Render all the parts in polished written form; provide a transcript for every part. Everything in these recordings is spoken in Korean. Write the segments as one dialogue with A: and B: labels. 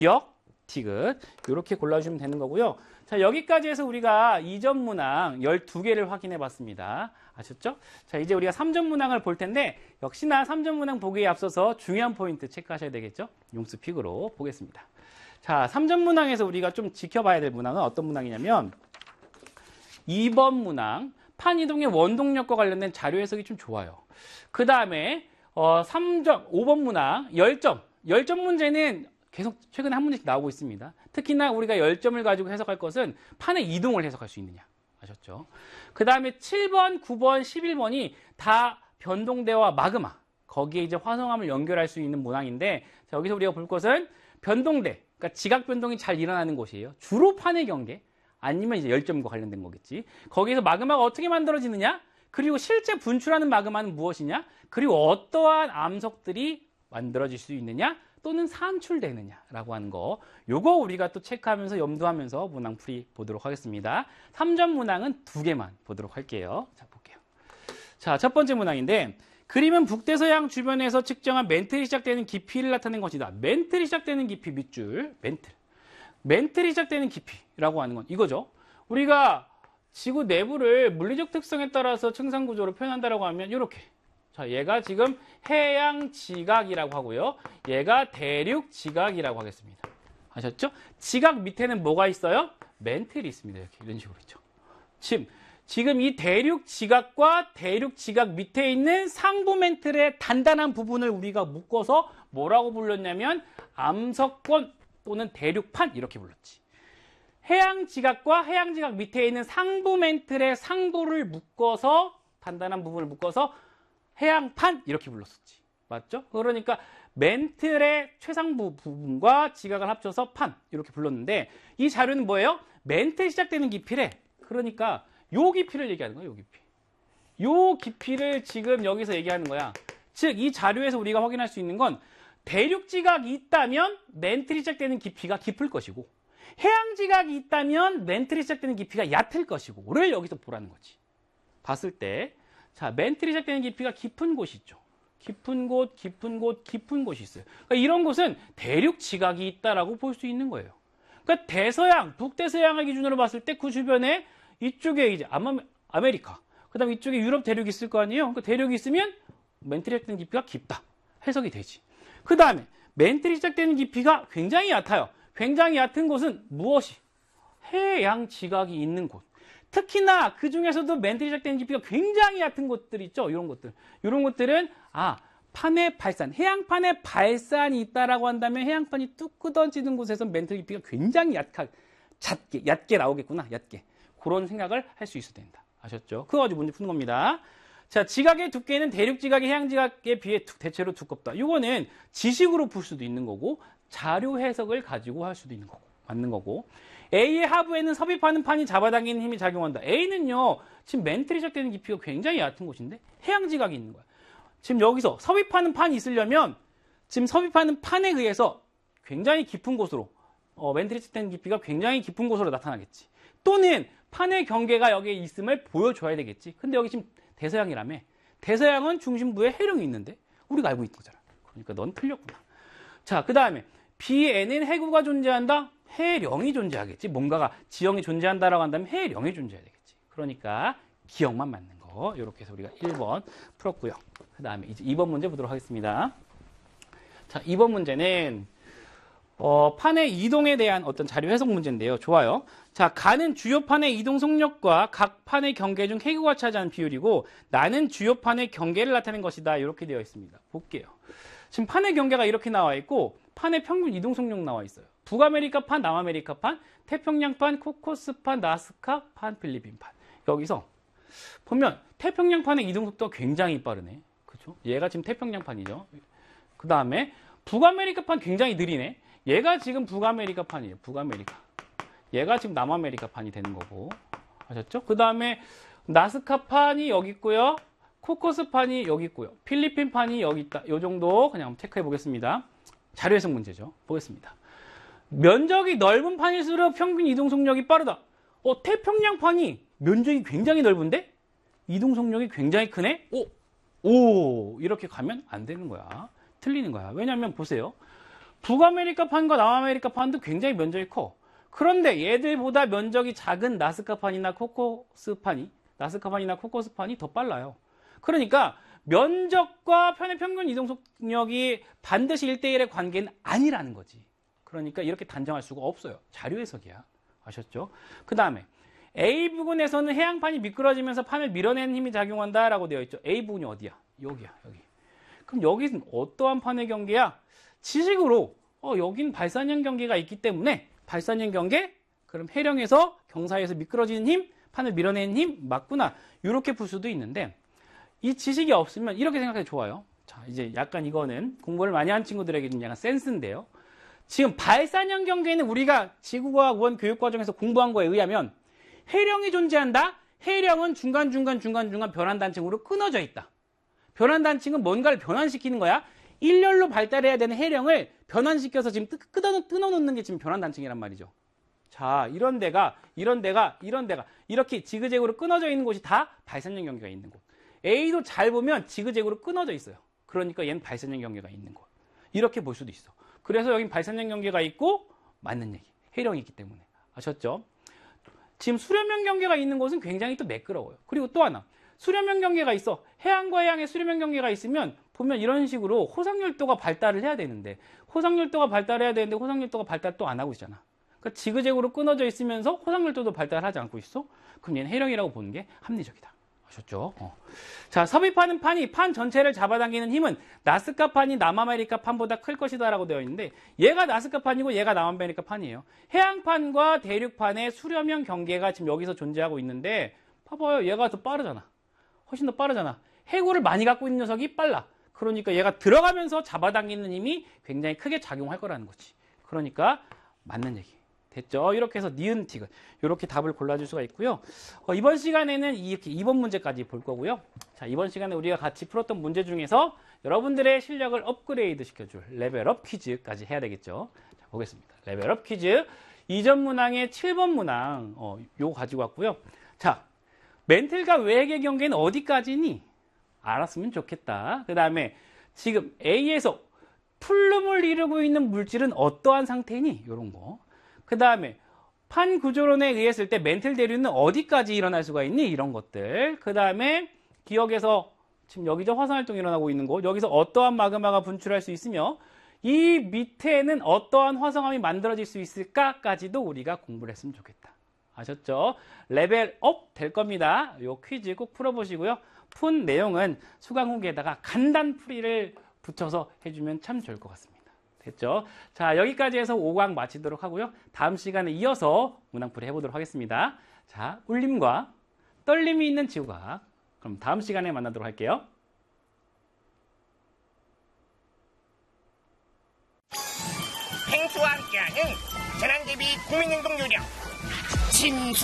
A: 기역, 티귿 이렇게 골라주시면 되는 거고요. 자, 여기까지 해서 우리가 2점 문항 12개를 확인해 봤습니다. 아셨죠? 자, 이제 우리가 3점 문항을 볼 텐데 역시나 3점 문항 보기에 앞서서 중요한 포인트 체크하셔야 되겠죠? 용수 픽으로 보겠습니다. 자, 3점 문항에서 우리가 좀 지켜봐야 될 문항은 어떤 문항이냐면 2번 문항 판이동의 원동력과 관련된 자료 해석이 좀 좋아요. 그 다음에 5번 문항 열점 문제는 계속 최근에 한 문제씩 나오고 있습니다. 특히나 우리가 열점을 가지고 해석할 것은 판의 이동을 해석할 수 있느냐. 아셨죠? 그 다음에 7번, 9번, 11번이 다 변동대와 마그마. 거기에 이제 화성암을 연결할 수 있는 문항인데, 자, 여기서 우리가 볼 것은 변동대, 그러니까 지각 변동이 잘 일어나는 곳이에요. 주로 판의 경계, 아니면 이제 열점과 관련된 거겠지. 거기에서 마그마가 어떻게 만들어지느냐? 그리고 실제 분출하는 마그마는 무엇이냐? 그리고 어떠한 암석들이 만들어질 수 있느냐? 또는 산출되느냐라고 하는 거, 요거 우리가 또 체크하면서 염두하면서 문항풀이 보도록 하겠습니다. 3점 문항은 2개만 보도록 할게요. 자, 볼게요. 자, 첫 번째 문항인데, 그림은 북대서양 주변에서 측정한 멘틀이 시작되는 깊이를 나타낸 것이다. 멘틀이 시작되는 깊이 밑줄, 멘틀이 시작되는 깊이라고 하는 건 이거죠. 우리가 지구 내부를 물리적 특성에 따라서 층상구조로 표현한다라고 하면 이렇게. 자, 얘가 지금 해양 지각이라고 하고요. 얘가 대륙 지각이라고 하겠습니다. 아셨죠? 지각 밑에는 뭐가 있어요? 멘틀이 있습니다. 이렇게 이런 식으로 있죠. 지금 이 대륙 지각과 대륙 지각 밑에 있는 상부 멘틀의 단단한 부분을 우리가 묶어서 뭐라고 불렀냐면 암석권 또는 대륙판 이렇게 불렀지. 해양 지각과 해양 지각 밑에 있는 상부 멘틀의 상부를 묶어서 단단한 부분을 묶어서 해양판 이렇게 불렀었지. 맞죠? 그러니까 멘틀의 최상부 부분과 지각을 합쳐서 판 이렇게 불렀는데 이 자료는 뭐예요? 멘틀 시작되는 깊이래. 그러니까 요 깊이를 얘기하는 거야. 요 깊이. 요 깊이를 지금 여기서 얘기하는 거야. 즉 이 자료에서 우리가 확인할 수 있는 건 대륙 지각이 있다면 멘틀이 시작되는 깊이가 깊을 것이고 해양 지각이 있다면 멘틀이 시작되는 깊이가 얕을 것이고를 여기서 보라는 거지. 봤을 때 자, 멘틀이 시작되는 깊이가 깊은 곳이 있죠. 깊은 곳, 깊은 곳, 깊은 곳이 있어요. 그러니까 이런 곳은 대륙 지각이 있다라고 볼 수 있는 거예요. 그러니까 대서양, 북대서양을 기준으로 봤을 때 그 주변에 이쪽에 이제 아메리카, 그 다음에 이쪽에 유럽 대륙이 있을 거 아니에요? 그러니까 대륙이 있으면 멘틀이 시작되는 깊이가 깊다. 해석이 되지. 그 다음에 멘틀이 시작되는 깊이가 굉장히 얕아요. 굉장히 얕은 곳은 무엇이? 해양 지각이 있는 곳. 특히나 그 중에서도 멘틀이 시작되는 깊이가 굉장히 얕은 곳들 있죠. 이런 것들. 이런 것들은 판의 발산, 해양판의 발산이 있다라고 한다면 해양판이 뚝 끊어지는 곳에서 멘틀 깊이가 굉장히 얕게 나오겠구나. 얕게. 그런 생각을 할 수 있어야 된다. 아셨죠? 그거 가지고 문제 푸는 겁니다. 자, 지각의 두께는 대륙 지각이 해양 지각에 비해 대체로 두껍다. 이거는 지식으로 풀 수도 있는 거고 자료 해석을 가지고 할 수도 있는 거고 맞는 거고. A의 하부에는 섭입하는 판이 잡아당기는 힘이 작용한다. A는요, 지금 멘틀이 시작되는 깊이가 굉장히 얕은 곳인데 해양 지각이 있는 거야. 지금 여기서 섭입하는 판이 있으려면 지금 섭입하는 판에 의해서 굉장히 깊은 곳으로 멘틀이 시작되는 깊이가 굉장히 깊은 곳으로 나타나겠지. 또는 판의 경계가 여기에 있음을 보여줘야 되겠지. 근데 여기 지금 대서양이라며. 대서양은 중심부에 해령이 있는데 우리가 알고 있는 거잖아. 그러니까 넌 틀렸구나. 자, 그 다음에 B에는 해구가 존재한다. 해령이 존재하겠지. 뭔가가 지형이 존재한다라고 한다면 해령이 존재해야 되겠지. 그러니까 기억만 맞는 거. 이렇게 해서 우리가 1번 풀었고요. 그 다음에 이제 2번 문제 보도록 하겠습니다. 자, 2번 문제는 판의 이동에 대한 어떤 자료 해석 문제인데요. 좋아요. 자, 가는 주요 판의 이동 속력과 각 판의 경계 중 해구가 차지하는 비율이고 나는 주요 판의 경계를 나타낸 것이다. 이렇게 되어 있습니다. 볼게요. 지금 판의 경계가 이렇게 나와 있고 판의 평균 이동 속력 나와 있어요. 북아메리카판, 남아메리카판, 태평양판, 코코스판, 나스카판, 필리핀판. 여기서 보면 태평양판의 이동 속도가 굉장히 빠르네. 그렇죠? 얘가 지금 태평양판이죠. 그 다음에 북아메리카판 굉장히 느리네. 얘가 지금 북아메리카판이에요. 북아메리카. 얘가 지금 남아메리카판이 되는 거고. 아셨죠? 그 다음에 나스카판이 여기 있고요. 코코스판이 여기 있고요. 필리핀판이 여기 있다. 요 정도 그냥 체크해 보겠습니다. 자료 해석 문제죠. 보겠습니다. 면적이 넓은 판일수록 평균 이동 속력이 빠르다. 태평양판이 면적이 굉장히 넓은데 이동 속력이 굉장히 크네? 이렇게 가면 안 되는 거야. 틀리는 거야. 왜냐면 보세요. 북아메리카판과 남아메리카판도 굉장히 면적이 커. 그런데 얘들보다 면적이 작은 나스카판이나 코코스판이 더 빨라요. 그러니까 면적과 편의 평균 이동 속력이 반드시 1대1의 관계는 아니라는 거지. 그러니까 이렇게 단정할 수가 없어요. 자료 해석이야. 아셨죠? 그 다음에 A 부근에서는 해양판이 미끄러지면서 판을 밀어내는 힘이 작용한다라고 되어 있죠. A 부근이 어디야? 여기야, 여기. 그럼 여기는 어떠한 판의 경계야? 지식으로 여긴 발산형 경계가 있기 때문에 발산형 경계? 그럼 해령에서 경사에서 미끄러지는 힘, 판을 밀어내는 힘 맞구나. 이렇게 풀 수도 있는데 이 지식이 없으면 이렇게 생각해도 좋아요. 자, 이제 약간 이거는 공부를 많이 한 친구들에게 좀 약간 센스인데요. 지금 발산형 경계는 우리가 지구과학 1 교육과정에서 공부한 거에 의하면 해령이 존재한다? 해령은 중간중간 변환단층으로 끊어져 있다. 변환단층은 뭔가를 변환시키는 거야. 일렬로 발달해야 되는 해령을 변환시켜서 지금 끊어놓는 게 지금 변환단층이란 말이죠. 자, 이런 데가 이렇게 지그재그로 끊어져 있는 곳이 다 발산형 경계가 있는 곳. A도 잘 보면 지그재그로 끊어져 있어요. 그러니까 얘는 발산형 경계가 있는 곳. 이렇게 볼 수도 있어. 그래서 여긴 발산형 경계가 있고 맞는 얘기. 해령이 있기 때문에. 아셨죠? 지금 수렴형 경계가 있는 곳은 굉장히 또 매끄러워요. 그리고 또 하나. 수렴형 경계가 있어. 해안과 해양에 수렴형 경계가 있으면 보면 이런 식으로 호상열도가 발달을 해야 되는데 호상열도가 발달 또 안 하고 있잖아. 그러니까 지그재그로 끊어져 있으면서 호상열도도 발달하지 않고 있어. 그럼 얘는 해령이라고 보는 게 합리적이다. 아셨죠? 자, 섭입하는 판이 판 전체를 잡아당기는 힘은 나스카판이 남아메리카판보다 클 것이다 라고 되어 있는데 얘가 나스카판이고 얘가 남아메리카판이에요. 해양판과 대륙판의 수렴형 경계가 지금 여기서 존재하고 있는데 봐봐요. 얘가 더 빠르잖아. 훨씬 더 빠르잖아. 해구를 많이 갖고 있는 녀석이 빨라. 그러니까 얘가 들어가면서 잡아당기는 힘이 굉장히 크게 작용할 거라는 거지. 그러니까 맞는 얘기. 됐죠? 이렇게 해서 니은 티귿 이렇게 답을 골라줄 수가 있고요. 이번 시간에는 이렇게 2번 문제까지 볼 거고요. 자, 이번 시간에 우리가 같이 풀었던 문제 중에서 여러분들의 실력을 업그레이드 시켜줄 레벨업 퀴즈까지 해야 되겠죠. 자, 보겠습니다. 레벨업 퀴즈 2전 문항의 7번 문항 요거 가지고 왔고요. 자, 멘틀과 외핵의 경계는 어디까지니? 알았으면 좋겠다. 그 다음에 지금 A에서 플룸을 이루고 있는 물질은 어떠한 상태니? 이런 거. 그 다음에 판 구조론에 의했을 때 멘틀 대류는 어디까지 일어날 수가 있니? 이런 것들. 그 다음에 기억에서 지금 여기서 화산활동이 일어나고 있는 곳. 여기서 어떠한 마그마가 분출할 수 있으며 이 밑에는 어떠한 화성암이 만들어질 수 있을까까지도 우리가 공부를 했으면 좋겠다. 아셨죠? 레벨업 될 겁니다. 요 퀴즈 꼭 풀어보시고요. 푼 내용은 수강 후기에다가 간단풀이를 붙여서 해주면 참 좋을 것 같습니다. 됐죠? 자, 여기까지 해서 5강 마치도록 하고요. 다음 시간에 이어서 문항풀이 해보도록 하겠습니다. 자, 울림과 떨림이 있는 지구과학. 그럼 다음 시간에 만나도록 할게요.
B: 펭수와 함께하는 재난대비 국민행동 요령 침수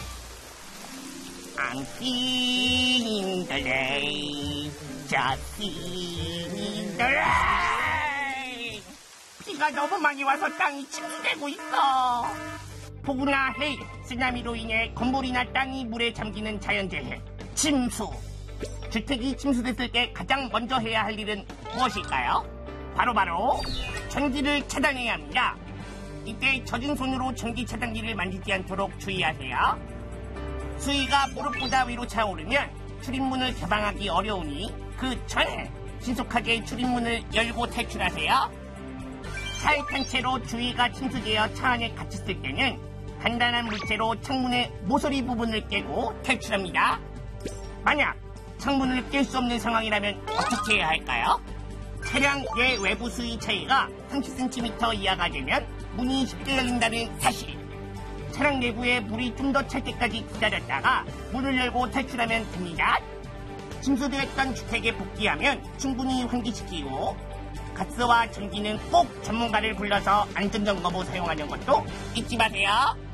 B: I'm feeling the rain, just feeling the rain. 비가 너무 많이 와서 땅이 침수되고 있어. 폭우나 해일, 쓰나미로 인해 건물이나 땅이 물에 잠기는 자연재해, 침수. 주택이 침수됐을 때 가장 먼저 해야 할 일은 무엇일까요? 바로 전기를 차단해야 합니다. 이때 젖은 손으로 전기 차단기를 만지지 않도록 주의하세요. 수위가 무릎보다 위로 차오르면 출입문을 개방하기 어려우니 그 전에 신속하게 출입문을 열고 탈출하세요. 차에 탄 채로 주위가 침수되어 차 안에 갇혔을 때는 간단한 물체로 창문의 모서리 부분을 깨고 탈출합니다. 만약 창문을 깰 수 없는 상황이라면 어떻게 해야 할까요? 차량 내 외부 수위 차이가 30cm 이하가 되면 문이 쉽게 열린다는 사실. 차량 내부에 물이 좀 더 찰 때까지 기다렸다가 문을 열고 탈출하면 됩니다. 침수되었던 주택에 복귀하면 충분히 환기시키고 가스와 전기는 꼭 전문가를 불러서 안전점검 후 사용하는 것도 잊지 마세요.